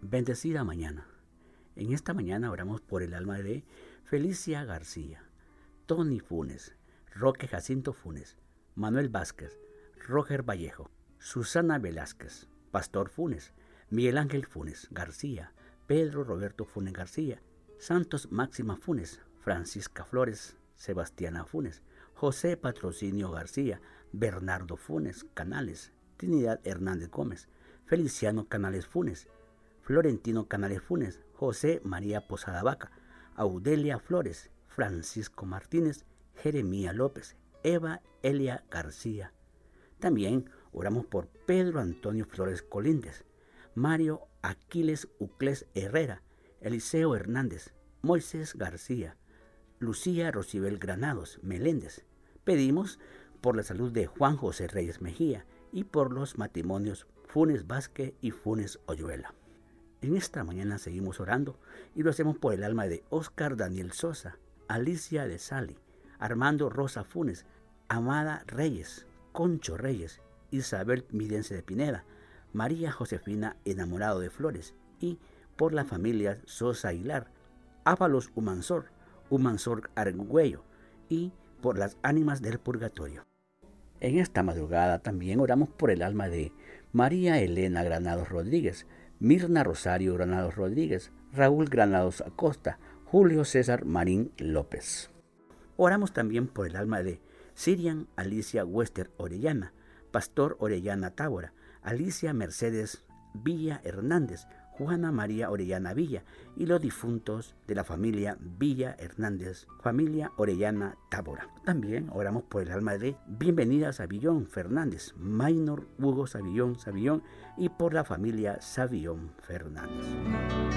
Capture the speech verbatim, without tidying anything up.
Bendecida mañana. En esta mañana oramos por el alma de Felicia García, Tony Funes, Roque Jacinto Funes, Manuel Vázquez, Roger Vallejo, Susana Velázquez, Pastor Funes, Miguel Ángel Funes García, Pedro Roberto Funes García, Santos Máxima Funes, Francisca Flores, Sebastiana Funes, José Patrocinio García, Bernardo Funes Canales, Trinidad Hernández Gómez, Feliciano Canales Funes, Florentino Canales Funes, José María Posada Vaca, Audelia Flores, Francisco Martínez, Jeremía López, Eva Elia García. También oramos por Pedro Antonio Flores Colíndez, Mario Aquiles Uclés Herrera, Eliseo Hernández, Moisés García, Lucía Rocibel Granados Meléndez. Pedimos por la salud de Juan José Reyes Mejía y por los matrimonios Funes Vázquez y Funes Oyuela. En esta mañana seguimos orando y lo hacemos por el alma de Óscar Daniel Sosa, Alicia de Sali, Armando Rosa Funes, Amada Reyes, Concho Reyes, Isabel Midense de Pineda, María Josefina Enamorado de Flores y por la familia Sosa Aguilar, Ábalos Humansor, Humansor Argüello y por las ánimas del purgatorio. En esta madrugada también oramos por el alma de María Elena Granados Rodríguez, Mirna Rosario Granados Rodríguez, Raúl Granados Acosta, Julio César Marín López. Oramos también por el alma de Sirian Alicia Wester Orellana, Pastor Orellana Tábora, Alicia Mercedes Villa Hernández, Juana María Orellana Villa y los difuntos de la familia Villa Hernández, familia Orellana Tábora. También oramos por el alma de Bienvenida Savillón Fernández, Maynor Hugo Savillón Savillón y por la familia Savillón Fernández.